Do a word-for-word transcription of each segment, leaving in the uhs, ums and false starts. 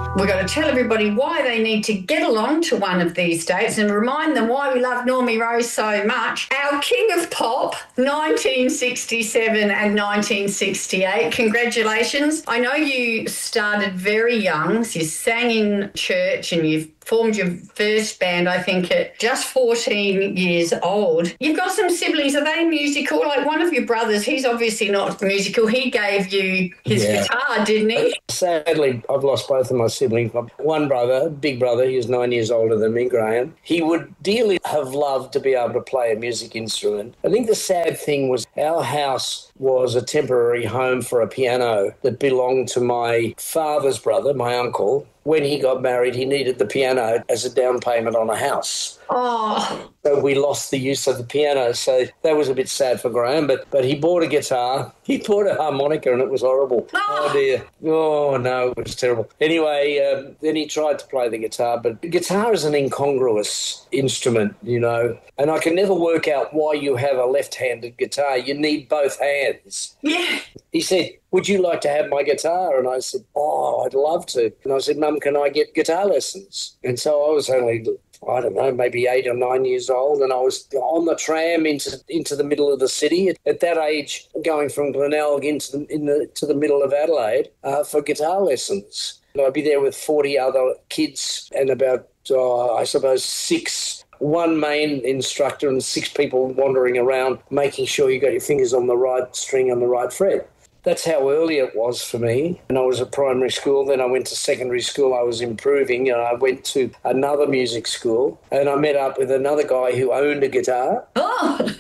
We've got to tell everybody why they need to get along to one of these dates and remind them why we love Normie Rose so much. Our King of Pop, nineteen sixty-seven and nineteen sixty-eight. Congratulations. I know you started very young. So you sang in church and you've formed your first band, I think, at just fourteen years old. You've got some siblings. Are they musical? Like one of your brothers, he's obviously not musical. He gave you his yeah. guitar, didn't he? Sadly, I've lost both of my siblings. One brother, big brother, he was nine years older than me, Graham. He would dearly have loved to be able to play a music instrument. I think the sad thing was our house was a temporary home for a piano that belonged to my father's brother, my uncle. When he got married, he needed the piano as a down payment on a house. Oh. So we lost the use of the piano. So that was a bit sad for Graham, but but he bought a guitar. He bought a harmonica and it was horrible. Oh, oh dear. Oh, no, it was terrible. Anyway, um, then he tried to play the guitar, but the guitar is an incongruous instrument, you know, and I can never work out why you have a left-handed guitar. You need both hands. Yeah. He said, would you like to have my guitar? And I said, oh, I'd love to. And I said, Mum, can I get guitar lessons? And so I was only, I don't know, maybe eight or nine years old, and I was on the tram into into the middle of the city. At that age, going from Glenelg into the, in the, to the middle of Adelaide uh, for guitar lessons. And I'd be there with forty other kids and about, uh, I suppose, six one main instructor and six people wandering around making sure you got your fingers on the right string and the right fret. That's how early it was for me. And I was at primary school, then I went to secondary school. I was improving, and I went to another music school, and I met up with another guy who owned a guitar. Oh!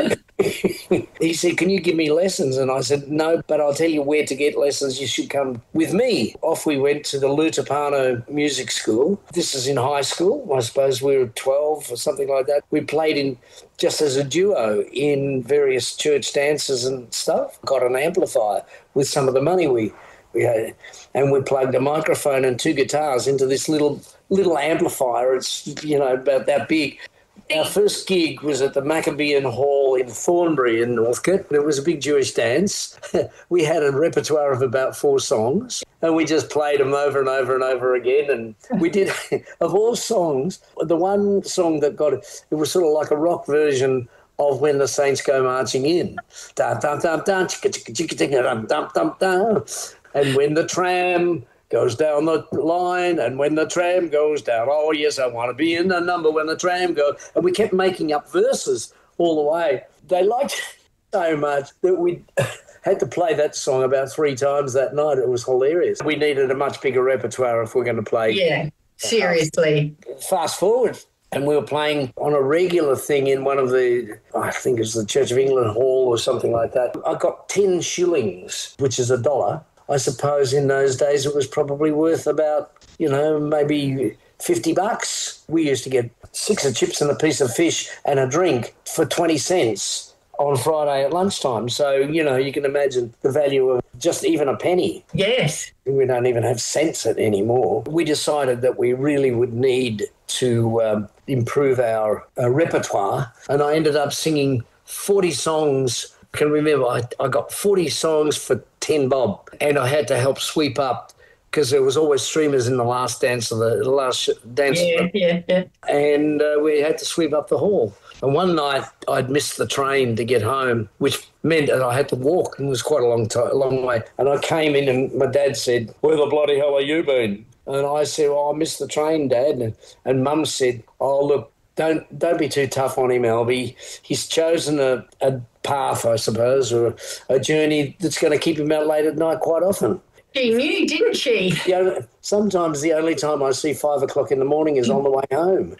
He said, can you give me lessons? And I said, no, but I'll tell you where to get lessons. You should come with me. Off we went to the Lutapano Music School. This is in high school. I suppose we were twelve or something like that. We played in just as a duo in various church dances and stuff. Got an amplifier with some of the money we, we had. And we plugged a microphone and two guitars into this little little amplifier. It's, you know, about that big. Our first gig was at the Maccabean Hall in Thornbury in Northcote. It was a big Jewish dance. We had a repertoire of about four songs, and we just played them over and over and over again. And we did, of all songs, the one song that got it, it was sort of like a rock version of When the Saints Go Marching In. Dum, dum, dum, dum, chicka, chicka, chicka, chicka, dum, dum, dum, dum. And when the tram goes down the line, and when the tram goes down, oh, yes, I want to be in the number when the tram goes. And we kept making up verses all the way. They liked it so much that we had to play that song about three times that night. It was hilarious. We needed a much bigger repertoire if we're going to play. Yeah, seriously. Fast forward, and we were playing on a regular thing in one of the, I think it was the Church of England Hall or something like that. I got ten shillings, which is a dollar. I suppose in those days it was probably worth about, you know, maybe fifty bucks. We used to get six of chips and a piece of fish and a drink for twenty cents on Friday at lunchtime. So, you know, you can imagine the value of just even a penny. Yes. We don't even have cents anymore. We decided that we really would need to um, improve our uh, repertoire, and I ended up singing forty songs. I can remember I, I got forty songs for ten bob, and I had to help sweep up because there was always streamers in the last dance of the, the last dance. Yeah, of the, yeah, yeah. And uh, we had to sweep up the hall. And one night I'd missed the train to get home, which meant that I had to walk, and it was quite a long time, a long way. And I came in, and my dad said, "Where the bloody hell have you been?" And I said, "Oh, I missed the train, Dad." And, and Mum said, "Oh, look, don't don't be too tough on him, Albie. He's chosen a, a path, I suppose, or a, a journey that's going to keep him out late at night quite often." She knew, didn't she? Yeah, sometimes the only time I see five o'clock in the morning is on the way home.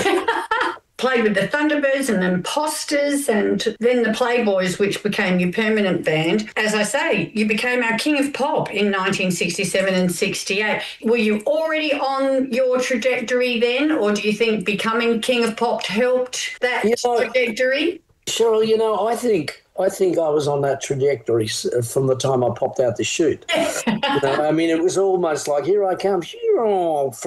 Played with the Thunderbirds and the Imposters and then the Playboys, which became your permanent band. As I say, you became our King of Pop in nineteen sixty-seven and sixty-eight. Were you already on your trajectory then, or do you think becoming King of Pop helped that you know, trajectory? Cheryl, you know, I think I think I was on that trajectory from the time I popped out the chute. You know, I mean, it was almost like, here I come, oh, flum,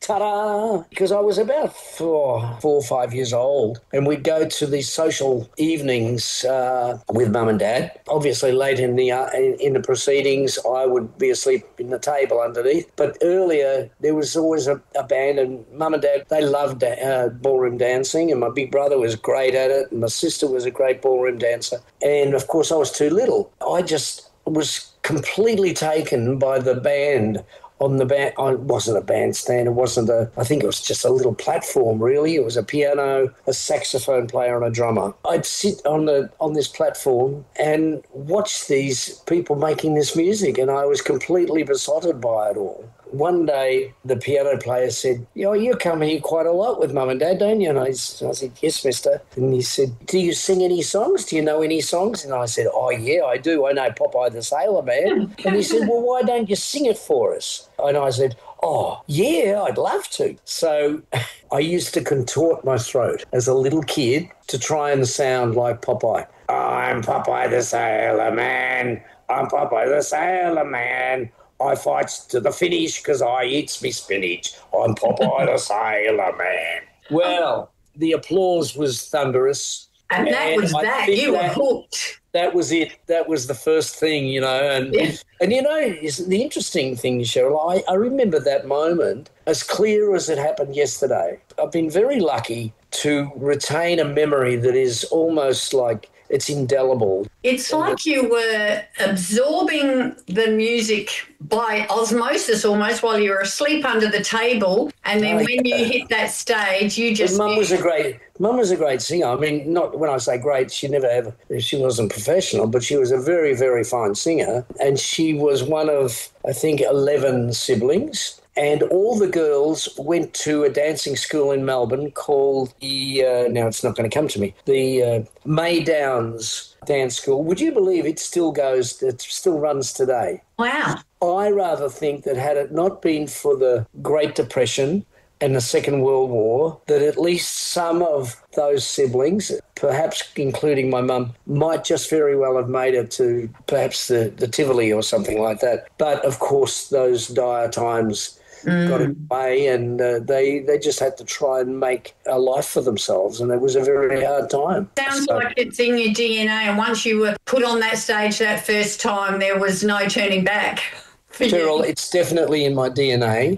ta-da, because I was about four, four or five years old, and we'd go to these social evenings uh, with mum and dad. Obviously, late in the uh, in, in the proceedings, I would be asleep in the table underneath. But earlier, there was always a, a band, and mum and dad, they loved uh, ballroom dancing, and my big brother was great at it, and my sister was a great ballroom dancer. And, of course, I was too little. I just was completely taken by the band on the band. It wasn't a bandstand. It wasn't a, I think it was just a little platform, really. It was a piano, a saxophone player and a drummer. I'd sit on the on this platform and watch these people making this music, and I was completely besotted by it all. One day, the piano player said, you know, you come here quite a lot with mum and dad, don't you? And I, I said, yes, mister. And he said, do you sing any songs? Do you know any songs? And I said, oh, yeah, I do. I know Popeye the Sailor Man. And he said, well, why don't you sing it for us? And I said, oh, yeah, I'd love to. So I used to contort my throat as a little kid to try and sound like Popeye. Oh, I'm Popeye the Sailor Man. I'm Popeye the Sailor Man. I fights to the finish because I eats me spinach. I'm Popeye the Sailor Man. Well, the applause was thunderous. And that and was I that. think You were that, hooked. That was it. That was the first thing, you know. And, Yeah. and you know, is the interesting thing, Cheryl, I, I remember that moment as clear as it happened yesterday. I've been very lucky to retain a memory that is almost like it's indelible. It's like you were absorbing the music by osmosis almost while you were asleep under the table, and then Oh, when yeah. you hit that stage, you just Mum knew. was a great Mum was a great singer. I mean, not when I say great, she never ever she wasn't professional, but she was a very, very fine singer. And she was one of, I think, eleven siblings. And all the girls went to a dancing school in Melbourne called the, uh, now it's not going to come to me, the uh, May Downs Dance School. Would you believe it still goes, it still runs today? Wow. I rather think that had it not been for the Great Depression and the Second World War, that at least some of those siblings, perhaps including my mum, might just very well have made it to perhaps the, the Tivoli or something like that. But, of course, those dire times mm. got away, and uh, they, they just had to try and make a life for themselves, and it was a very hard time. Sounds So- like it's in your D N A, and once you were put on that stage that first time, there was no turning back for Cheryl, you. it's definitely in my D N A.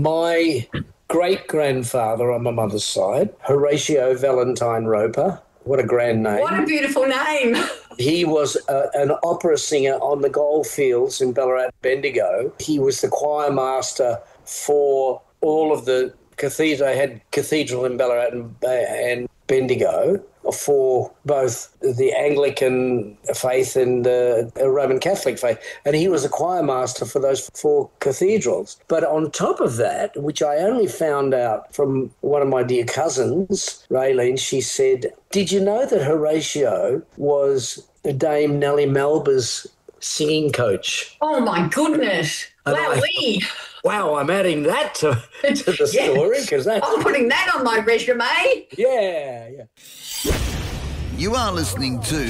My great-grandfather on my mother's side, Horatio Valentine Roper, what a grand name. What a beautiful name. He was a, an opera singer on the goldfields in Ballarat, Bendigo. He was the choir master for all of the cathedral. They had cathedral in Ballarat and, and Bendigo for both the Anglican faith and the Roman Catholic faith. And he was a choir master for those four cathedrals. But on top of that, which I only found out from one of my dear cousins, Raylene, she said, did you know that Horatio was Dame Nellie Melba's singing coach? Oh, my goodness. And I- Wowee. Wow, I'm adding that to, to the story because that's, I'm putting that on my resume. yeah, yeah. You are listening to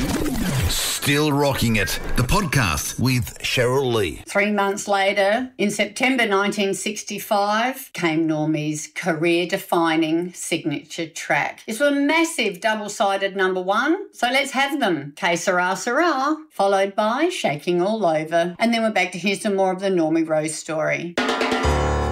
Still Rocking It, the podcast with Cheryl Lee. Three months later, in September nineteen sixty-five, came Normie's career-defining signature track. It's a massive double-sided number one, so let's have them. Que Sera Sera, followed by Shaking All Over, and then we're back to hear some more of the Normie Rose story.